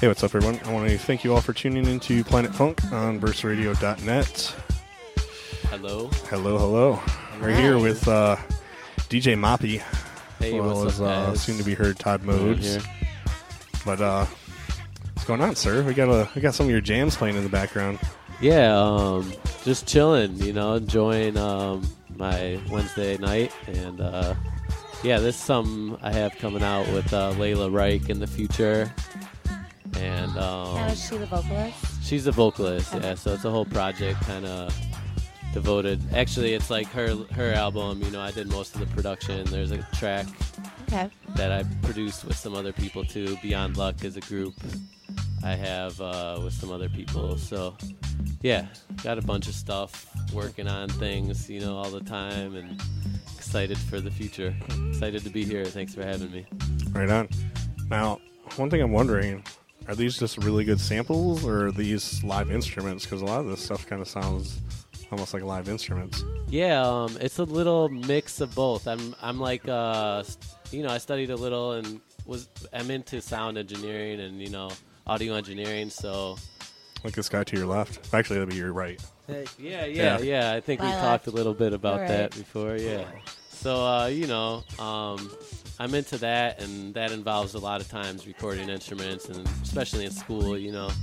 Hey, what's up, everyone? I want to thank you all for tuning into Planet Funk on burstradio.net. Hello. Hello. We're here with DJ Moppy, Hey, as well what's up, as guys? soon-to-be-heard Todd Modes. But what's going on, sir? We got some of your jams playing in the background. Yeah, just chilling, enjoying my Wednesday night. And, this is something I have coming out with Layla Reich in the future. And Now, is she the vocalist? she's the vocalist, yeah. So it's a whole project kind of devoted. Actually, it's like her album. I did most of the production. There's a track Okay. that I produced with some other people too. Beyond Luck is a group I have with some other people. So yeah, got a bunch of stuff, working on things, all the time, and excited for the future. Excited to be here. Thanks for having me. Right on. Now, one thing I'm wondering, are these just really good samples, or are these live instruments? Because a lot of this stuff kind of sounds almost like live instruments. Yeah, it's a little mix of both. I'm like, I studied a little and I'm into sound engineering and audio engineering. So Like this guy to your left. Actually, that'd be your right. yeah. I think we My talked a left. little bit about All that right. before. Yeah. So I'm into that, and that involves a lot of times recording instruments, and especially in school,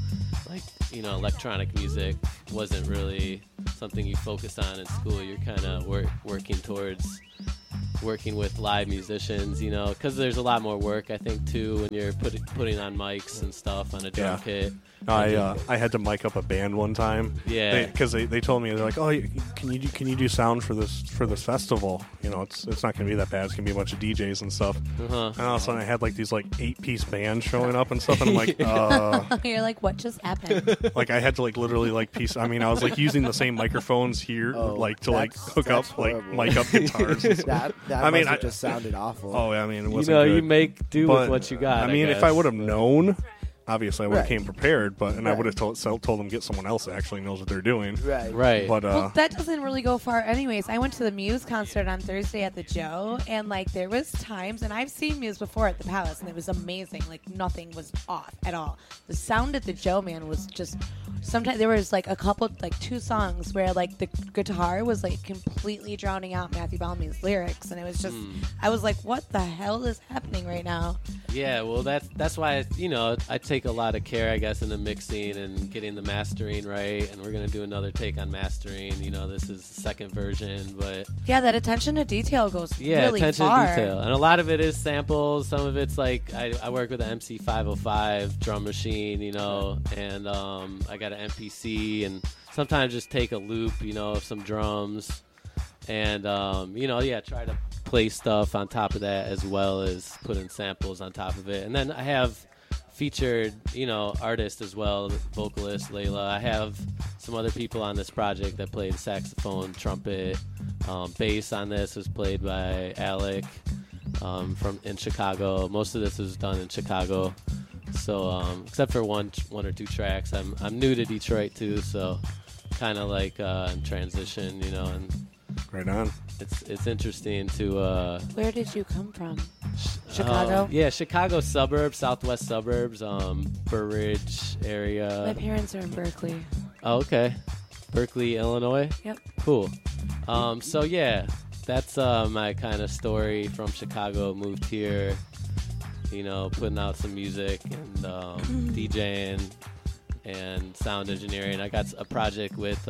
electronic music wasn't really something you focus on in school. You're kind of working towards working with live musicians, because there's a lot more work, I think, too, when you're putting on mics and stuff on a drum Yeah. kit. I had to mic up a band one time. Yeah. Because they told me, they're like, oh, can you do sound for this festival? It's not going to be that bad. It's going to be a bunch of DJs and stuff. Uh-huh. And all of a sudden I had like these like 8-piece bands showing up and stuff, and I'm like, You're like, what just happened? like I had to like literally like piece. I mean, I was like using the same microphones here, like to like hook up that's like horrible. mic up guitars. And stuff. That I mean, must have just sounded awful. Oh, I mean, it wasn't good. You make do But, with what you got. I mean, if guess. I would have known, obviously I would have Right. came prepared. But I Right. would have told them get someone else that actually knows what they're doing. Right. But Well, that doesn't really go far anyways. I went to the Muse concert on Thursday at the Joe, and like there was times, and I've seen Muse before at the Palace, and it was amazing. Like nothing was off at all. The sound at the Joe, man, was just. Sometimes there was like a couple, like 2 songs where like the guitar was like completely drowning out Matthew Bellamy's lyrics, and it was just. I was like, what the hell is happening right now? Yeah, well, that's why I take a lot of care, I guess, in the mixing and getting the mastering right. And we're gonna do another take on mastering. This is the second version, but Yeah, that attention to detail goes really attention far. to detail, and a lot of it is samples. Some of it's like I work with an MC505 drum machine, and I got an MPC, and sometimes just take a loop, of some drums, and try to play stuff on top of that as well as putting samples on top of it. And then I have featured, artists as well, vocalist Layla. I have some other people on this project that played saxophone, trumpet, bass on this was played by Alec in Chicago. Most of this was done in Chicago. So except for one or two tracks, I'm new to Detroit too, so kind of like in transition, and right on. it's interesting to. Where did you come from? Chicago? Yeah, Chicago suburbs, southwest suburbs, Burr Ridge area. My parents are in Berkeley. Oh, okay. Berkeley, Illinois? Yep. Cool. So, yeah, that's my kind of story from Chicago. Moved here, putting out some music and DJing and sound engineering. I got a project with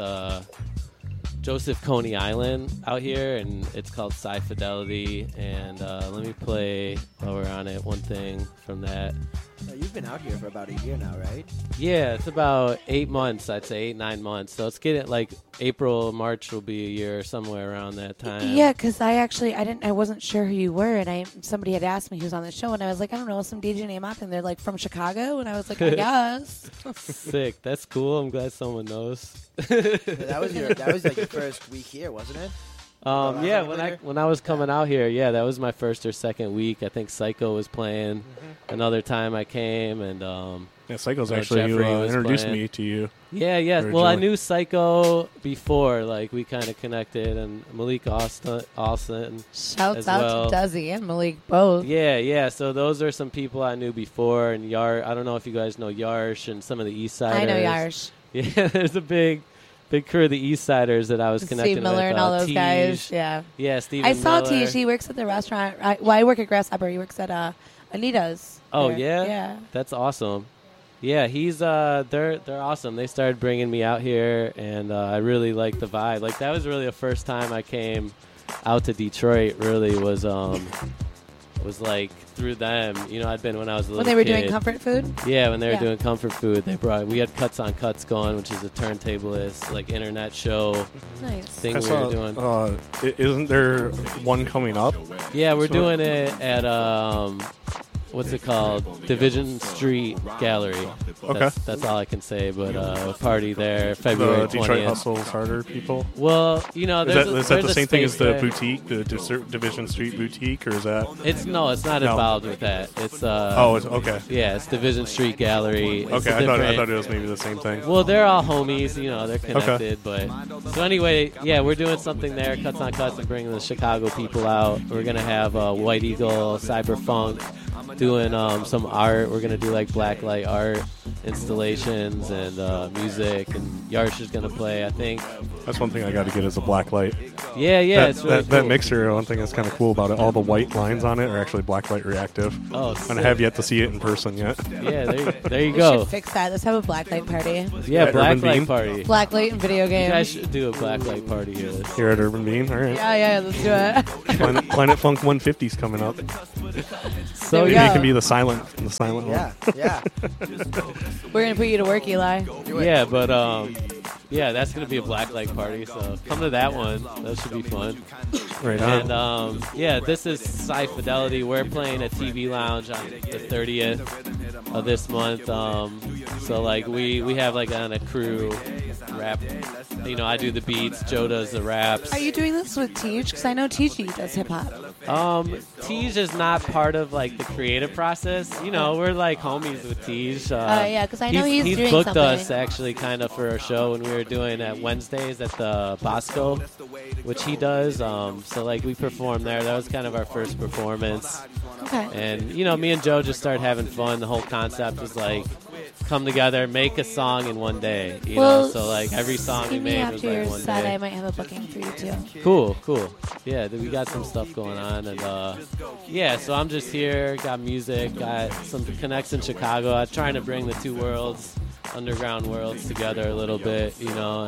Joseph Coney Island out here, and it's called Sci Fidelity. And let me play, while we're on it, one thing from that. You've been out here for about a year now, right? Yeah, it's about 8 months, I'd say 8-9 months. So it's getting like April, March will be a year, somewhere around that time. Yeah, because I wasn't sure who you were, and somebody had asked me who's on the show, and I was like, I don't know, some DJ name up, and they're like from Chicago, and I was like, I guess. Sick. That's cool. I'm glad someone knows. That was like your first week here, wasn't it? Yeah, when I was coming out here, yeah, that was my first or second week. I think Psycho was playing. Another time I came, and Yeah, Psycho's You know, actually Jeffrey was introduced playing. me to you. yeah. Well, I Originally. knew Psycho before. Like we kind of connected, and Malik Austin. Shouts As out well. to Desi and Malik both. Yeah. So those are some people I knew before, and I don't know if you guys know Yarsh and some of the East Siders. I know Yarsh. Yeah, there's a big crew of the East Siders that I was connected Steve Miller with. and all those Tej. guys. Yeah. Yeah, Steve. I saw Miller. Tej. He works at the restaurant. I work at Grasshopper. He works at Anita's. Oh, there. yeah? Yeah. That's awesome. Yeah, he's they're awesome. They started bringing me out here, and I really like the vibe. Like that was really the first time I came out to Detroit. Really was like through them. You know, I'd been when I was a little When they were kid. doing comfort food. Yeah, when they were Yeah. doing comfort food, we had Cuts on Cuts going, which is a turntablist like internet show Nice. thing I we saw, were doing. isn't there one coming up? Yeah, we're So- doing it at what's it called? Division Street Gallery. Okay. That's all I can say. But a party there, February The Detroit 20th. Hustles Harder people? Well, you know, Is there's that, a, is that there's the a same thing as space the there. boutique, the Division Street boutique, or is that? It's not No. involved with that. It's It's okay. yeah, it's Division Street Gallery. It's Okay, a I thought different- it was maybe the same thing. Well, they're all homies, you know, they're connected. But so anyway, yeah, we're doing something there, Cuts on Cuts, and bringing the Chicago people out. We're gonna have White Eagle, Cyberfunk, doing some art. We're gonna do like blacklight art installations and music, and Yarsh is gonna play. I think. That's one thing I got to get is a black light. Yeah, that, it's really that cool. mixer, one thing that's kind of cool about it, all the white lines on it are actually blacklight reactive. Oh, And I have yet to see it in person yet. Yeah, there you We go. should fix that. Let's have a blacklight party. Yeah, At Urban blacklight Beam? party. Blacklight and video You guys games. should do a blacklight party here. Here at Urban Bean. All right. Yeah, let's do it. Planet Funk 150's coming up. So There we Maybe go. it can be the silent one. Yeah. We're gonna put you to work, Eli. yeah, but yeah, that's gonna be a blacklight party. So come to that one. That should be fun. Right on. And yeah, this is Sci Fidelity. We're playing at TV Lounge on the 30th of this month. So like we have like on a crew rap. You know, I do the beats. Joe does the raps. Are you doing this with Tej? Because I know Tej does hip hop. Tej is not part of like the creative process. You know, we're like homies with Tej. Yeah, because I know he's doing booked something. us actually kind of for a show when we were doing at Wednesdays at the Bosco, which he does. So like we performed there. That was kind of our first performance. Okay. And you know, me and Joe just started having fun. The whole concept was like come together, make a song in one day. You know, so like every song see we me made was after your like one set. day. I might have a booking for you too. Cool. Yeah, we got some stuff going on, and yeah, so I'm just here, got music, got some connects in Chicago. I'm trying to bring the two worlds, underground worlds, together a little bit, you know,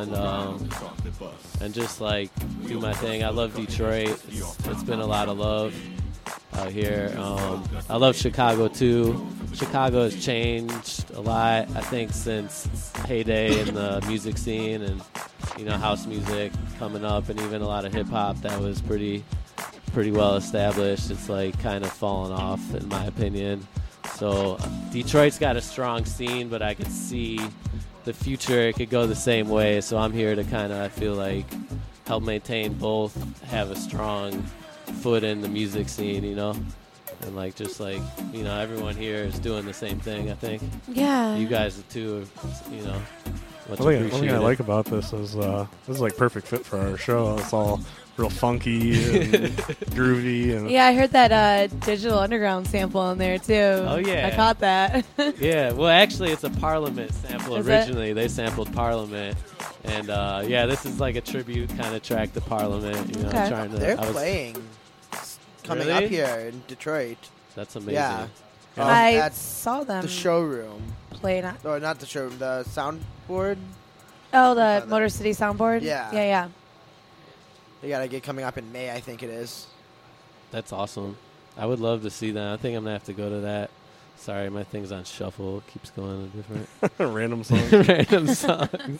and just like do my thing. I love Detroit. It's been a lot of love out here. I love Chicago too. Chicago has changed a lot, I think, since heyday in the music scene and you know house music coming up, and even a lot of hip hop that was pretty well established. It's like kind of fallen off, in my opinion. So Detroit's got a strong scene, but I could see the future. It could go the same way. So I'm here to kind of, I feel like, help maintain both, have a strong foot in the music scene, you know, and like just like you know everyone here is doing the same thing. I think Yeah. you guys too, you know. Much One thing I appreciated. like about this is like perfect fit for our show. It's all real funky and groovy and Yeah, I heard that Digital Underground sample in there too. Oh, yeah. I caught that. Yeah, well, actually, it's a Parliament sample Is it? originally. They sampled Parliament, and yeah, this is like a tribute kind of track to Parliament. You know, Okay. trying to. They're I was- playing coming Really? up here in Detroit. That's amazing. Yeah. I At saw them the showroom. play that. Or not the showroom, the soundboard. Oh, the Motor City soundboard. Yeah. Yeah. They got to get coming up in May, I think it is. That's awesome. I would love to see that. I think I'm gonna have to go to that. Sorry, my thing's on shuffle. It keeps going to different random songs. random songs.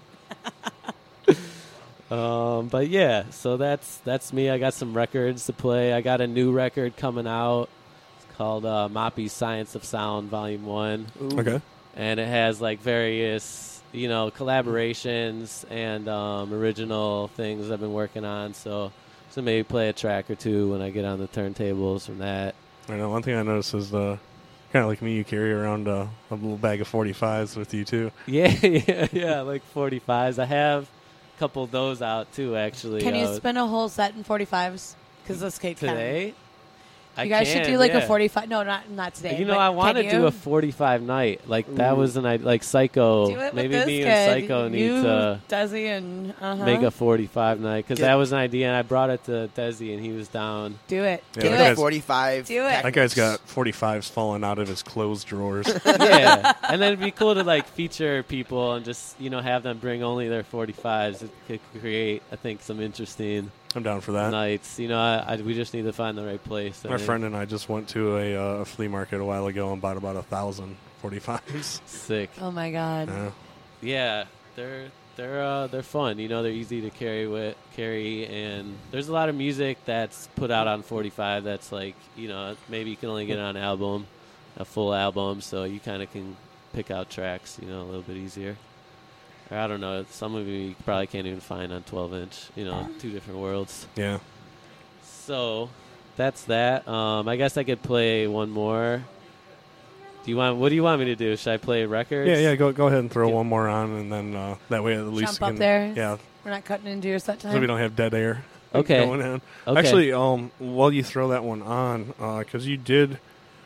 But yeah, so that's me. I got some records to play. I got a new record coming out. It's called Moppy's Science of Sound Volume 1. Okay. And it has like various, you know, collaborations and original things I've been working on. So So maybe play a track or two when I get on the turntables from that. I know one thing I noticed is kind of like me, you carry around a little bag of 45s with you too. Yeah, like 45s. I have a couple of those out too, actually. Can you spin a whole set in 45s? Because this cake today? You guys should do like a 45. No, not today. You know, but I want to can you? do a 45 night. Like that was an idea. Like Psycho. Do it with Maybe this me kid. and Psycho need You, to Desi, and make a 45 night because Yeah. that was an idea, and I brought it to Desi, and he was down. do it. Yeah, do that it. guy's- 45. Do it. That guy's got 45s falling out of his clothes drawers. Yeah, and then it'd be cool to like feature people and just have them bring only their 45s. It could create, I think, some interesting I'm down for that. nights. We just need to find the right place. My friend and I just went to a flea market a while ago and bought about 1,000 45s. Sick. Oh my God. Yeah, they're fun. They're easy to carry, and there's a lot of music that's put out on 45 that's like, maybe you can only get on album, a full album, so you kind of can pick out tracks, a little bit easier. Or I don't know, some of you probably can't even find on 12-inch, two different worlds. Yeah. So that's that. I guess I could play one more. What do you want me to do? Should I play records? Yeah. Go ahead and throw one more on, and then that way at least Jump you up can, there. Yeah, We're not cutting into your set time. so we don't have dead air. Okay. Going on. Okay. Actually, while you throw that one on, because you did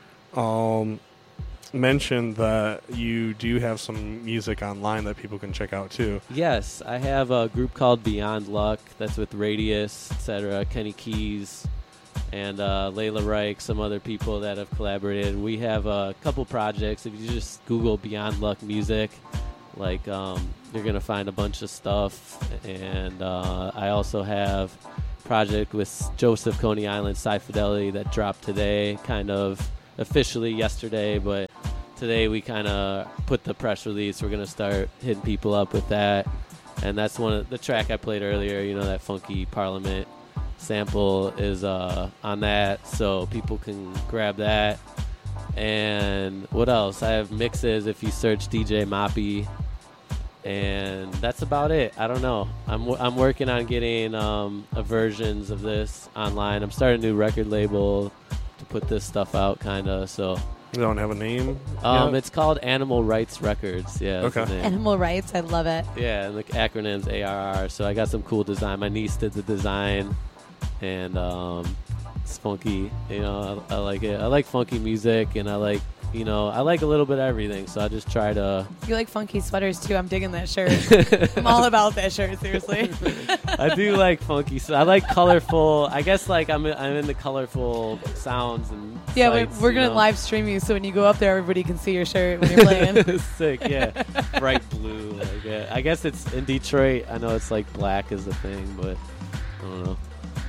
mention that you do have some music online that people can check out too. Yes, I have a group called Beyond Luck. That's with Radius, etc., Kenny Keys, and Layla Reich, some other people that have collaborated. We have a couple projects. If you just Google Beyond Luck Music, you're going to find a bunch of stuff. And I also have a project with Joseph Coney Island, Sci Fidelity, that dropped today, kind of officially yesterday, but today we kind of put the press release. We're going to start hitting people up with that. And that's one of the track I played earlier, that funky Parliament sample is on that, so people can grab that. And what else? I have mixes if you search DJ Moppy, and that's about it. I don't know. I'm working on getting versions of this online. I'm starting a new record label to put this stuff out, kind of, so... You don't have a name? yet? It's called Animal Rights Records. Yeah. That's Okay. the name. Animal rights. I love it. Yeah, and the acronym's ARR. So I got some cool design. My niece did the design, and it's funky. I like it. I like funky music, and I like a little bit of everything. So I just try to. You like funky sweaters too. I'm digging that shirt. I'm all about that shirt. Seriously. I do like funky. So I like colorful. I guess I'm in the colorful sounds and. Yeah, sights, we're gonna live stream you, so when you go up there, everybody can see your shirt when you're playing. Sick, yeah. Bright blue. I guess it's in Detroit. I know it's black is the thing, but I don't know.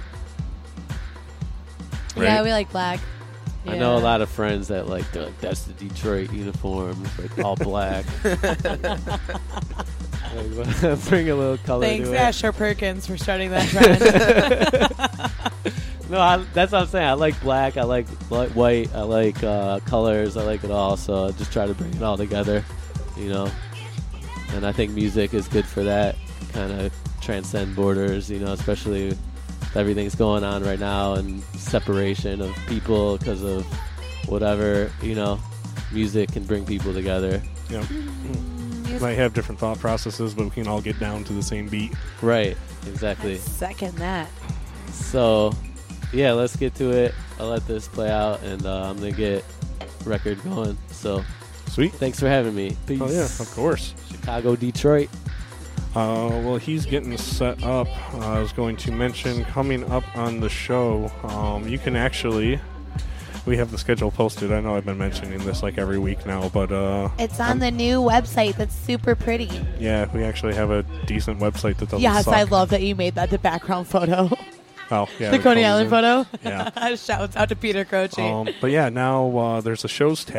Right. Yeah, we like black. I know a lot of friends that that's the Detroit uniform, all black. Bring a little color Thanks, to it. Asher Perkins, for starting that trend. No, that's what I'm saying. I like black. I like white. I like colors. I like it all. So I just try to bring it all together, And I think music is good for that. Kind of transcend borders, especially with everything's going on right now and separation of people because of whatever, music can bring people together. Yeah. Might have different thought processes, but we can all get down to the same beat. Right. Exactly. Second that. So, yeah, let's get to it. I'll let this play out, and I'm going to get record going. So, Sweet. thanks for having me. Peace. Oh, yeah, of course. Chicago, Detroit. Well, he's getting set up. I was going to mention coming up on the show, you can actually... We have the schedule posted. I know I've been mentioning this every week now, but... It's on the new website that's super pretty. Yeah, we actually have a decent website that doesn't Yes, suck. I love that you made that the background photo. Oh, yeah. The Coney Island photo? Yeah. Shouts out to Peter Croce. But yeah, now there's a shows tab.